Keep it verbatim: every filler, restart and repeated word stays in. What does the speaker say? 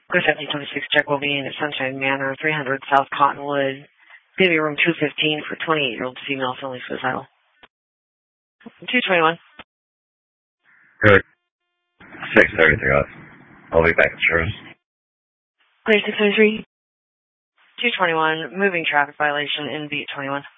Clear seventeen twenty-six, check will be in at Sunshine Manor, three hundred South Cottonwood. Baby room two fifteen for twenty-eight-year-old female, felony suicidal. two twenty-one. Good. six thirty-three off. I'll be back at service. Clear six thirty-three. two twenty-one, moving traffic violation in beat twenty-one.